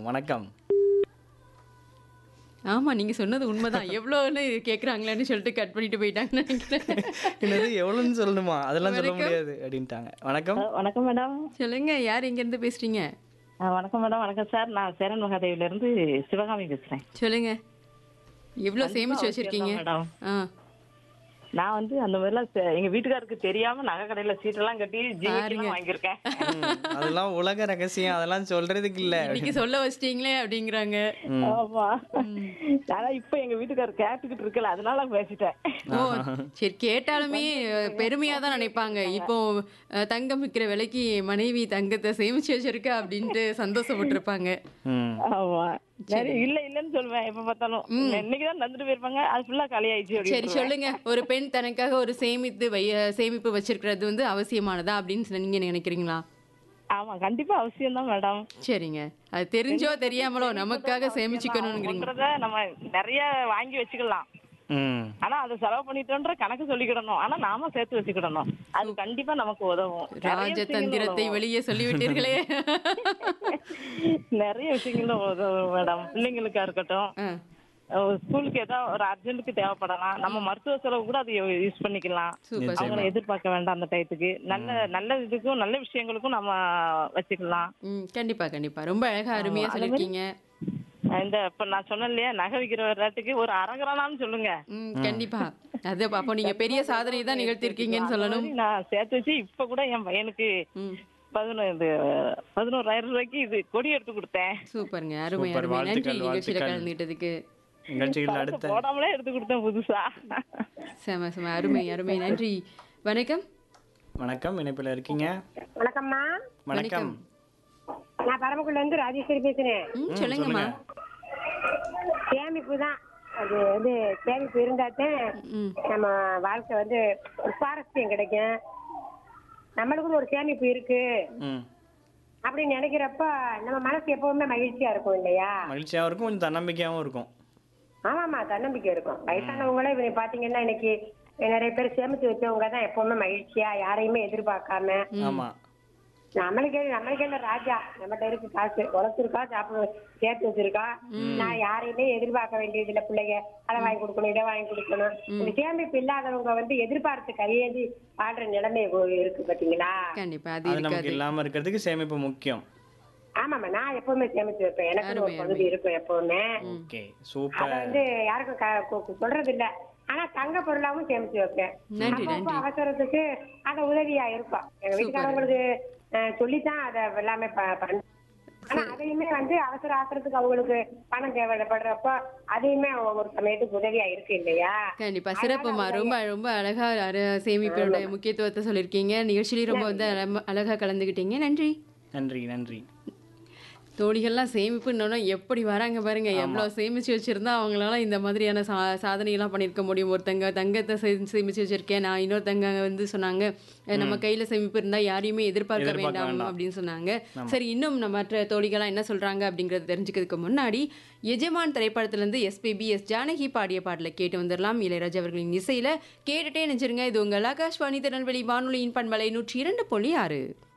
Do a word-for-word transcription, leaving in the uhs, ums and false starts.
வணக்கம். ஆமா, நீங்க சொன்னது உண்மைதான். எவ்வளோன்னு கேட்குறாங்களேன்னு சொல்லிட்டு கட் பண்ணிட்டு போயிட்டாங்கன்னு நினைக்கிறேன். என்னது எவ்வளோன்னு சொல்லணுமா? அதெல்லாம் சொல்ல வணக்கம். முடியாது அப்படின்ட்டாங்க. வணக்கம். ஹலோ, வணக்கம் மேடம். சொல்லுங்க, யார் எங்கேருந்து பேசுறீங்க? ஆ, வணக்கம் மேடம். வணக்கம் சார். நான் சேரன் மகாதேவில இருந்து சிவகாமி பேசுறேன். சொல்லுங்க, எவ்வளோ கண்டிப்பா சேமிச்சு அவசியம் வச்சிருக்கீங்க? தான் மேடம். ஆ, நான் வந்து அந்த மாதிரிலாம் செ- எங்க வீட்டுக்காருக்கு தெரியாம நகை கடையில சீட்டெல்லாம் கட்டி பாருங்க. ஜிமிக்கெல்லாம் வாங்கியிருக்கேன். ம், அதெல்லாம் உலக ரகசியம். அதெல்லாம் சொல்றதுக்கு இல்ல. இன்னைக்கு சொல்ல வச்சிட்டீங்களே அப்படிங்கிறாங்க. ஆமா. ஆனா இப்ப எங்க வீட்டுக்காரர் கேட்டுக்கிட்டு இருக்கல, அதனால பேசிட்டேன். ஓ, சரி, கேட்டாலுமே பெருமையா தான் நினைப்பாங்க. இப்போ அஹ், தங்கம் விற்கிற விலைக்கு மனைவி தங்கத்தை சேமிச்சு வச்சிருக்க அப்படின்ட்டு சந்தோஷப்பட்டிருப்பாங்க. ம். ஆமா. நிறைய இல்ல இல்லன்னு சொல்லுவேன் எப்ப பார்த்தாலும். இன்னைக்குதான் தந்துட்டு போயிருப்பாங்க, அது ஃபுல்லா காலி ஆயிடுச்சு சரி, அப்படின்னு. சொல்லுங்க, ஒரு பெண் தனக்காக ஒரு சேமித்து வை சேமிப்பு வச்சிருக்கிறது வந்து அவசியமானதா அப்படின்னு நீங்க நினைக்கிறீங்களா? ஆமா, கண்டிப்பா அவசியம் தான் மேடம். சரிங்க, அது தெரிஞ்சோ தெரியாமலோ நமக்காக சேமிச்சுக்கணுங்கிறீங்க. பண்றத நம்ம நிறைய வாங்கி வச்சுக்கலாம். ம். ஆனா அதை செலவு பண்ணிட்டோன்ற கணக்கு சொல்லிக்கிடணும். ஆனா நாம சேர்த்து வச்சுக்கிடணும். அது கண்டிப்பா நமக்கு உதவும். நிறைய ராஜதந்திரத்தை விஷயங்கள் வெளியே சொல்லிவிட்டீர்களே. நிறைய விஷயங்களும் உதவும் மேடம். பிள்ளைங்களுக்கா இருக்கட்டும், ஆ, ஒரு ஸ்கூலுக்கு ஏதாவது ஒரு அர்ஜென்ட்டுக்கு தேவைப்படலாம், நம்ம மருத்துவ செலவு கூட அதை யூஸ் பண்ணிக்கலாம். சூப்பர் அவங்கள சூப்பர். எதிர்பார்க்க வேண்டாம் அந்த டயத்துக்கு. நல்ல நல்ல இதுக்கும் நல்ல விஷயங்களுக்கும் நம்ம வச்சுக்கலாம். ம், கண்டிப்பா கண்டிப்பா, ரொம்ப அழகா அருமையா சொல்லிருக்கீங்க. இந்த இப்ப நான் சொன்னேன் இல்லையா, நகை விக்கிற ரேட்டுக்கு ஒரு அரகரானான்னு சொல்லுங்க. ம், கண்டிப்பா. அது அப்போ நீங்க பெரிய சாதனை தான் நிகழ்த்திருக்கீங்கன்னு சொல்லணும். அந்த மாதிரி நான் சேர்த்து வச்சு இப்ப கூட என் பையனுக்கு ம், பதினொன்று பதினோராயிரம் ரூபாய்க்கு இது கொடி எடுத்து கொடுத்தேன். சூப்பருங்க, அருமை சூப்பர். அருமை. நன்றி வாழ்த்துக்கள், நிகழ்ச்சியில வாழ்த்துக்கள். கலந்துகிட்டதுக்கு. நிகழ்ச்சிகள் அடுத்த போடாமலே எடுத்து கொடுத்தேன் புதுசா. செம செம, அருமை அருமை, நன்றி. வணக்கம். வணக்கம். இணைப்பில் இருக்கீங்க. வணக்கம்மா. வணக்கம். நான் பரமக்குடில இருந்து ராஜேஸ்வரி பேசுறேன். ம், ம், சொல்லுங்கம்மா. சேமிப்பு தான். அது வந்து சேமிப்பு இருந்தாதான் ம், நம்ம வாழ்க்கை வந்து ஒரு சுவாரஸ்யம் கிடைக்கும். நம்மளுக்கும் ஒரு சேமிப்பு இருக்கு ம். அப்படின்னு நினைக்கிறப்ப நம்ம மனசு எப்பவுமே மகிழ்ச்சியா இருக்கும் இல்லையா? மகிழ்ச்சியாகவும் இருக்கும், கொஞ்சம் தன்னம்பிக்கையாகவும் இருக்கும். ஆமாமா, தன்னம்பிக்கை இருக்கும். வயசானவங்களே இவங்க பாத்தீங்கன்னா இன்னைக்கு நிறைய பேர் சேமிச்சு வச்சவங்க தான் எப்பவுமே மகிழ்ச்சியா, யாரையுமே எதிர்பார்க்காம. ஆமா. நம்மளுக்கு நம்மளுக்கு என்ன ராஜா, நம்மகிட்ட இருக்கு காசு, உழைச்சிருக்கா, சாப்பிட சேர்த்து வச்சிருக்கா. நான் யாரையுமே எதிர்பார்க்க வேண்டியது இல்ல. பிள்ளைங்க அதை வாங்கி கொடுக்கணும், இதை வாங்கி கொடுக்கணும். இந்த சேமிப்பு இல்லாதவங்க வந்து எதிர்பார்த்து கையேந்தி ஆடுற நிலைமை இருக்கு பாத்தீங்களா? கண்டிப்பா, அது அது நமக்கு இருக்காது. இல்லாம இருக்கிறதுக்கு சேமிப்பு முக்கியம். ஆமாமா, நான் எப்பவுமே சேமிச்சு வைப்பேன். எனக்கு ஒரு அருமை, பகுதி இருக்கும் எப்பவுமே. ஓகே, அத சூப்பர். வந்து யாருக்கும் க- கு- சொல்றது இல்ல. ஆனா தங்க பொருளாவும் சேமிச்சு வைப்பேன். நன்றி, அப்பப்போ நன்றி. அவசரத்துக்கு அது உதவியா இருக்கும். எங்க வீட்டுக்காரங்களுக்கு அஹ், சொல்லித்தான் அதை எல்லாமே ப- பண்ண. ஆனா அதையுமே வந்து அவசர அவசரத்துக்கு அவங்களுக்கு பணம் தேவைப்படுறப்ப அதையுமே ஒரு சமயத்துக்கு உதவியா இருக்கு இல்லையா? கண்டிப்பா, சிறப்புமா. ரொம்ப ரொம்ப அழகா அர- சேமிப்போட முக்கியத்துவத்தை சொல்லியிருக்கீங்க. நிகழ்ச்சியிலையும் ரொம்ப வந்து அழ- அழகா கலந்துக்கிட்டீங்க. நன்றி. நன்றி, நன்றி. தோழிகள்லாம் சேமிப்புன்னு எப்படி வராங்க பாருங்க. எவ்வளோ சேமிச்சு வச்சிருந்தா அவங்களால இந்த மாதிரியான சா சாதனையெல்லாம் பண்ணியிருக்க முடியும். ஒருத்தங்க தங்கத்தை சே- சேமிச்சு வச்சிருக்கேன், நான் இன்னொருத்தங்க வந்து சொன்னாங்க அஹ் நம்ம கையில சேமிப்பு இருந்தா யாரையுமே எதிர்பார்க்க எதிர்பார்க்க வேண்டாம் வேண்டாம். அப்படின்னு சொன்னாங்க. சரி, இன்னும் நம்ம மற்ற தோழிகள்லாம் என்ன சொல்றாங்க அப்படிங்கறத தெரிஞ்சுக்கிறதுக்கு முன்னாடி எஜமான் திரைப்படத்திலிருந்து எஸ்பிபி எஸ் ஜானகி பாடிய பாடலை கேட்டு வந்துடலாம். இளையராஜா அவர்களின் இசையில கேட்டுட்டே நினைச்சிருங்க. இது உங்கள் ஆகாஷ்வாணி திருநெல்வேலி வானொலியின் பண்பலை நூற்றி இரண்டு புள்ளி ஆறு.